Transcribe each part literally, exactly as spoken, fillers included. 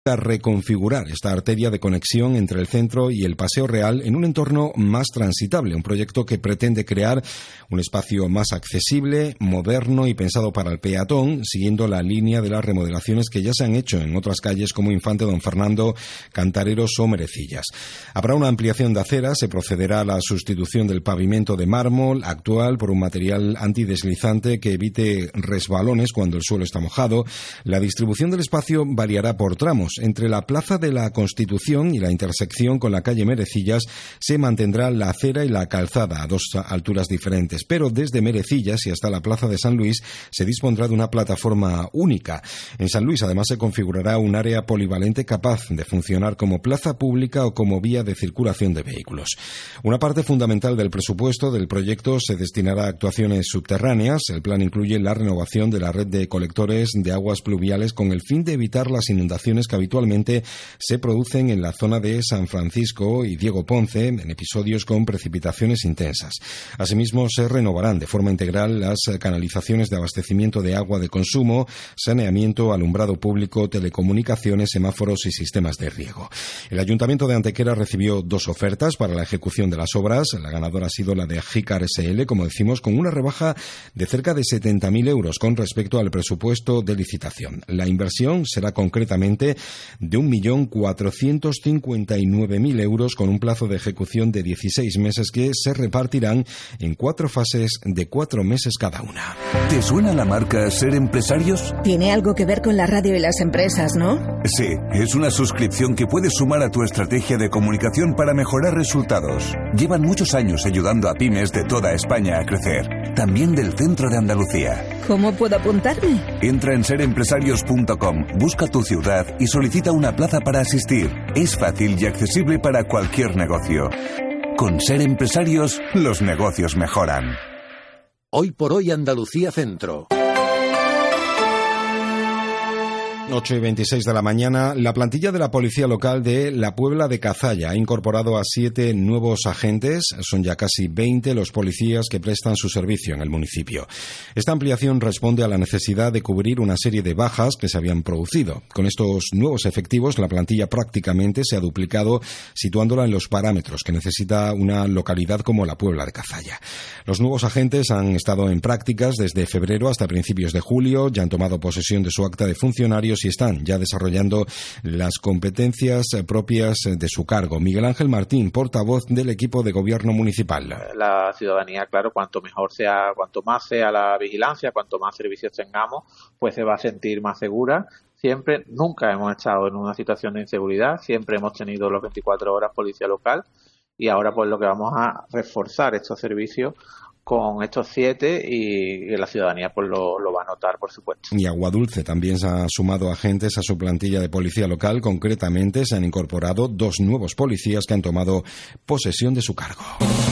a reconfigurar esta arteria de conexión entre el centro y el Paseo Real en un entorno más transitable, un proyecto que pretende crear un espacio más accesible, moderno y pensado para el peatón, siguiendo la línea de las remodelaciones que ya se han hecho en otras calles como Infante Don Fernando, Cantareros o Merecillas. Habrá una ampliación de aceras, se procederá a la sustitución del pavimento de mármol actual por un material antideslizante que evite resbalones cuando el suelo está mojado. La distribución del espacio variará por tramos. Entre la Plaza de la Constitución y la intersección con la calle Merecillas se mantendrá la acera y la calzada a dos alturas diferentes, pero desde Merecillas y hasta la Plaza de San Luis se dispondrá de una plataforma única. En San Luis además se configurará un área polivalente capaz de funcionar como plaza pública o como vía de circulación de vehículos. Una parte fundamental del presupuesto del proyecto se destinará a actuaciones subterráneas. El plan incluye la renovación de la red de colectores de aguas pluviales con el fin de evitar las inundaciones que habitualmente se producen en la zona de San Francisco y Diego Ponce en episodios con precipitaciones intensas. Asimismo, se renovarán de forma integral las canalizaciones de abastecimiento de agua de consumo, saneamiento, alumbrado público, telecomunicaciones, semáforos y sistemas de riego. El Ayuntamiento de Antequera recibió dos ofertas para la ejecución de las obras. La ganadora ha sido la de Jicar S L, como decimos, con una rebaja de cerca de setenta mil euros con respecto al presupuesto de licitación. La inversión será concretamente de un millón cuatrocientos cincuenta y nueve mil euros con un plazo de ejecución de dieciséis meses que se repartirán en cuatro fases de cuatro meses cada una. ¿Te suena la marca Ser Empresarios? Tiene algo que ver con la radio y las empresas, ¿no? Sí, es una suscripción que puedes sumar a tu estrategia de comunicación para mejorar resultados. Llevan muchos años ayudando a pymes de toda España a crecer, también del centro de Andalucía. ¿Cómo puedo apuntarme? Entra en ser empresarios punto com, busca tu ciudad y solicita una plaza para asistir. Es fácil y accesible para cualquier negocio. Con Ser Empresarios, los negocios mejoran. Hoy por hoy Andalucía Centro. ocho y veintiséis de la mañana, la plantilla de la Policía Local de La Puebla de Cazalla ha incorporado a siete nuevos agentes. Son ya casi veinte los policías que prestan su servicio en el municipio. Esta ampliación responde a la necesidad de cubrir una serie de bajas que se habían producido. Con estos nuevos efectivos, la plantilla prácticamente se ha duplicado, situándola en los parámetros que necesita una localidad como La Puebla de Cazalla. Los nuevos agentes han estado en prácticas desde febrero hasta principios de julio, ya han tomado posesión de su acta de funcionarios y están ya desarrollando las competencias propias de su cargo. Miguel Ángel Martín, portavoz del equipo de gobierno municipal. La ciudadanía, claro, cuanto mejor sea, cuanto más sea la vigilancia, cuanto más servicios tengamos, pues se va a sentir más segura. Siempre, nunca hemos estado en una situación de inseguridad, siempre hemos tenido las veinticuatro horas policía local y ahora pues lo que vamos a reforzar estos servicios con estos siete y la ciudadanía pues lo, lo va a notar, por supuesto. Y Aguadulce también se ha sumado agentes a su plantilla de policía local. Concretamente se han incorporado dos nuevos policías que han tomado posesión de su cargo.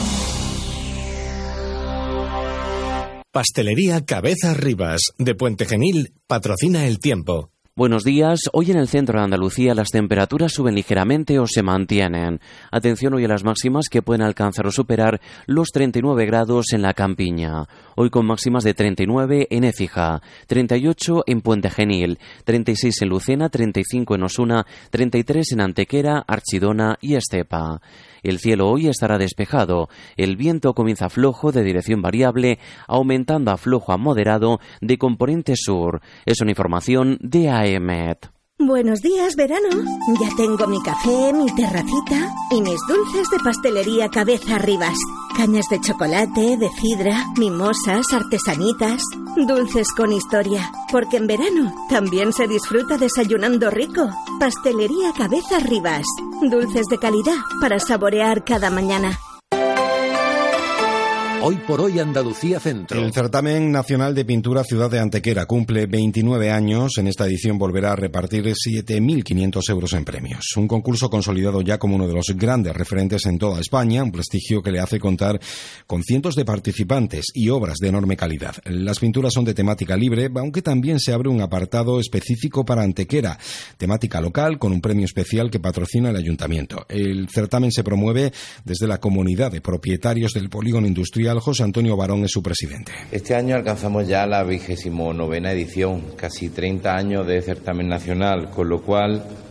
Pastelería Cabeza Rivas, de Puente Genil, patrocina El Tiempo. Buenos días. Hoy en el centro de Andalucía las temperaturas suben ligeramente o se mantienen. Atención hoy a las máximas que pueden alcanzar o superar los treinta y nueve grados en la Campiña. Hoy con máximas de treinta y nueve en Écija, treinta y ocho en Puente Genil, treinta y seis en Lucena, treinta y cinco en Osuna, treinta y tres en Antequera, Archidona y Estepa. El cielo hoy estará despejado. El viento comienza flojo de dirección variable, aumentando a flojo a moderado de componente sur. Es una información de A E M E T. Buenos días, verano. Ya tengo mi café, mi terracita y mis dulces de pastelería Cabeza Rivas. Cañas de chocolate, de sidra, mimosas, artesanitas, dulces con historia. Porque en verano también se disfruta desayunando rico. Pastelería Cabeza Rivas. Dulces de calidad para saborear cada mañana. Hoy por hoy Andalucía Centro. El Certamen Nacional de Pintura Ciudad de Antequera cumple veintinueve años. En esta edición volverá a repartir siete mil quinientos euros en premios. Un concurso consolidado ya como uno de los grandes referentes en toda España, un prestigio que le hace contar con cientos de participantes y obras de enorme calidad. Las pinturas son de temática libre, aunque también se abre un apartado específico para Antequera, temática local con un premio especial que patrocina el Ayuntamiento. El certamen se promueve desde la comunidad de propietarios del polígono industrial. José Antonio Barón es su presidente. Este año alcanzamos ya la vigésimo novena edición, casi treinta años de certamen nacional, con lo cual